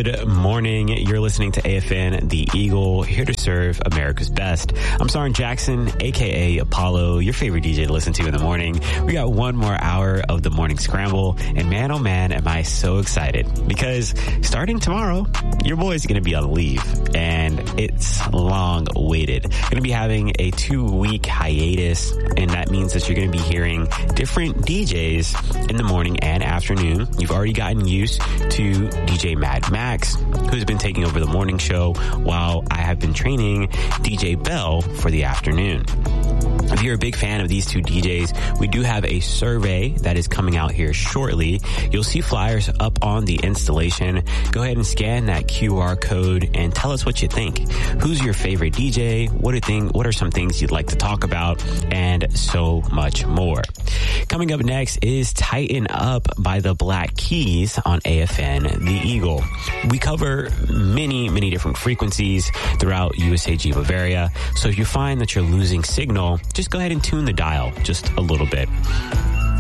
Good morning. You're listening to AFN, The Eagle, here to serve America's best. I'm Soren Jackson, a.k.a. Apollo, your favorite DJ to listen to in the morning. We got one more hour of the morning scramble, and man, oh man, am I so excited. Because starting tomorrow, your boy's going to be on leave, and it's long awaited. Going to be having a 2-week hiatus, and that means that you're going to be hearing different DJs in the morning and afternoon. You've already gotten used to DJ Mad Max, who's been taking over the morning show while I have been training DJ Bell for the afternoon. If you're a big fan of these two DJs, we do have a survey that is coming out here shortly. You'll see flyers up on the installation. Go ahead and scan that QR code and tell us what you think. Who's your favorite DJ? What are some things you'd like to talk about? And so much more. Coming up next is Tighten Up by the Black Keys on AFN, The Eagle. We cover many different frequencies throughout USAG Bavaria. So if you find that you're losing signal, just go ahead and tune the dial just a little bit.